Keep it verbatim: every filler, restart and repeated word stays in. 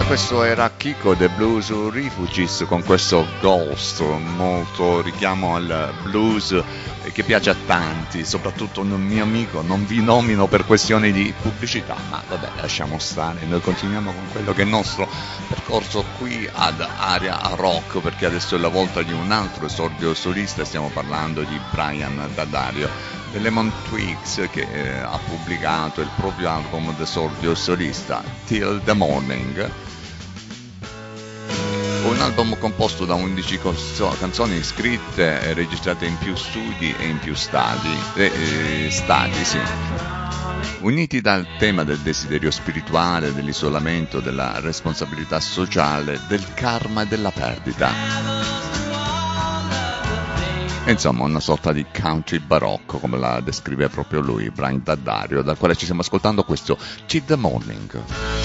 Questo era Kiko The Blues Refugees con questo Ghost, molto richiamo al blues che piace a tanti, soprattutto un mio amico, non vi nomino per questioni di pubblicità, ma vabbè, lasciamo stare, noi continuiamo con quello che è il nostro percorso qui ad Area Rock, perché adesso è la volta di un altro esordio solista, stiamo parlando di Brian Daddario dei Lemon Twigs, che eh, ha pubblicato il proprio album d'esordio solista Till the Morning, un album composto da undici canzoni scritte e registrate in più studi e in più stadi, eh, stadi sì. Uniti dal tema del desiderio spirituale, dell'isolamento, della responsabilità sociale, del karma e della perdita. Insomma, una sorta di country barocco, come la descrive proprio lui, Brian Daddario, dal quale ci stiamo ascoltando questo Till the Morning.